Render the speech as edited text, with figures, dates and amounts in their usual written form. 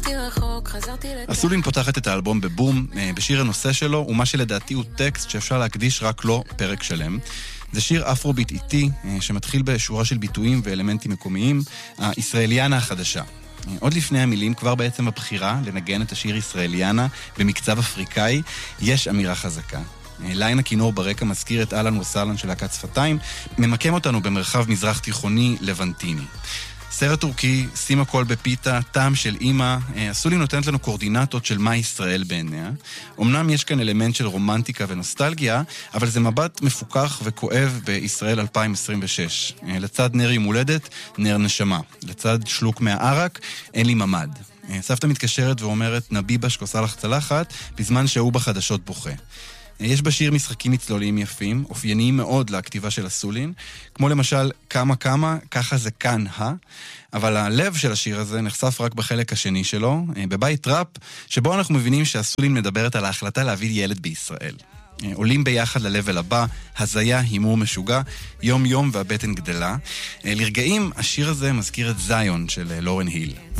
אסולין פותחת את האלבום בבום, בשיר הנושא שלו, ומה שלדעתי הוא טקסט שאפשר להקדיש רק לו פרק שלם. זה שיר אפרוביט איטי, שמתחיל בשורה של ביטויים ואלמנטים מקומיים, הישראליאנה החדשה. עוד לפני המילים, כבר בעצם הבחירה לנגן את השיר ישראליאנה במקצב אפריקאי, יש אמירה חזקה. ליין הכינור ברקע מזכיר את אלן וסלן של להקת שפתיים, ממקם אותנו במרחב מזרח תיכוני לבנטיני. סרט טורקי, שים הכל בפיתה, טעם של אימא, אסולין נותנת לנו קורדינטות של מה ישראל בעיניה. אמנם יש כאן אלמנט של רומנטיקה ונוסטלגיה, אבל זה מבט מפוקח וכואב בישראל 2026. לצד נר יום הולדת, נר נשמה. לצד שלוק מהערק, אין לי ממד. סבתא מתקשרת ואומרת, נביבש כוסה לך צלחת, בזמן שהוא בחדשות בוכה. יש בשיר משחקים מצלוליים יפים, אופייניים מאוד לכתיבה של אסולין, כמו למשל כמה, ככה זה כאן, אבל הלב של השיר הזה נחשף רק בחלק השני שלו, בבית ראפ, שבו אנחנו מבינים שאסולין מדברת על ההחלטה להביא ילד בישראל. עולים ביחד ללבל הבא, הזיה, הימור משוגע, יום יום והבטן גדלה. לרגעים, השיר הזה מזכיר את זיון של לורן היל.